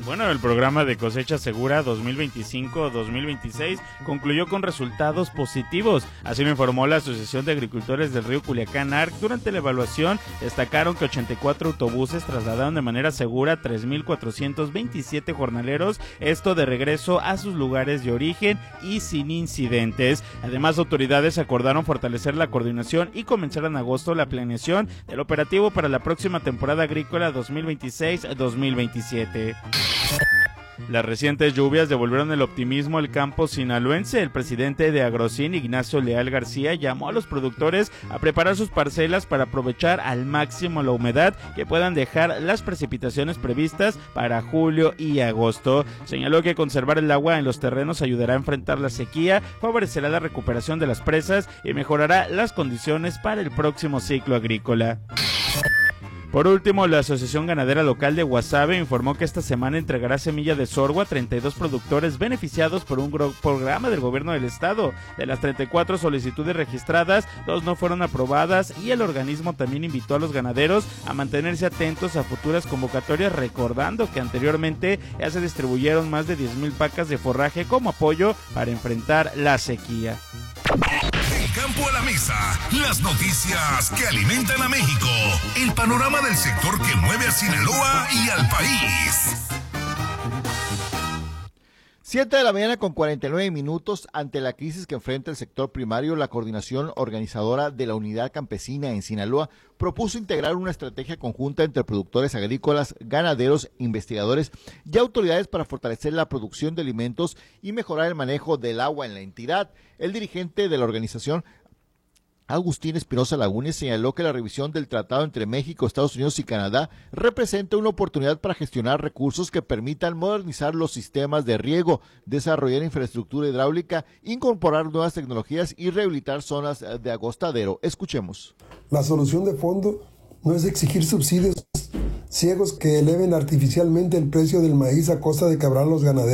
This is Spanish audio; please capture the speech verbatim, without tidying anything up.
Bueno, el programa de cosecha segura dos mil veinticinco dos mil veintiséis concluyó con resultados positivos. Así lo informó la Asociación de Agricultores del Río Culiacán A R C. Durante la evaluación destacaron que ochenta y cuatro autobuses trasladaron de manera segura tres mil cuatrocientos veintisiete jornaleros, esto de regreso a sus lugares de origen y sin incidentes. Además, autoridades acordaron fortalecer la coordinación y comenzar en agosto la planeación del operativo para la próxima temporada agrícola dos mil veintiséis dos mil veintisiete. Las recientes lluvias devolvieron el optimismo al campo sinaloense. El presidente de Agrocin, Ignacio Leal García, llamó a los productores a preparar sus parcelas para aprovechar al máximo la humedad que puedan dejar las precipitaciones previstas para julio y agosto. Señaló que conservar el agua en los terrenos ayudará a enfrentar la sequía, favorecerá la recuperación de las presas y mejorará las condiciones para el próximo ciclo agrícola. Por último, la Asociación Ganadera Local de Guasave informó que esta semana entregará semilla de sorgo a treinta y dos productores beneficiados por un programa del gobierno del estado. De las treinta y cuatro solicitudes registradas, dos no fueron aprobadas y el organismo también invitó a los ganaderos a mantenerse atentos a futuras convocatorias, recordando que anteriormente ya se distribuyeron más de diez mil pacas de forraje como apoyo para enfrentar la sequía. Campo a la mesa, las noticias que alimentan a México, el panorama del sector que mueve a Sinaloa y al país. siete de la mañana con cuarenta y nueve minutos. Ante la crisis que enfrenta el sector primario, la coordinación organizadora de la Unidad Campesina en Sinaloa propuso integrar una estrategia conjunta entre productores agrícolas, ganaderos, investigadores y autoridades para fortalecer la producción de alimentos y mejorar el manejo del agua en la entidad. El dirigente de la organización, Agustín Espinosa Lagunes, señaló que la revisión del tratado entre México, Estados Unidos y Canadá representa una oportunidad para gestionar recursos que permitan modernizar los sistemas de riego, desarrollar infraestructura hidráulica, incorporar nuevas tecnologías y rehabilitar zonas de agostadero. Escuchemos. La solución de fondo no es exigir subsidios ciegos que eleven artificialmente el precio del maíz a costa de quebrar los ganaderos.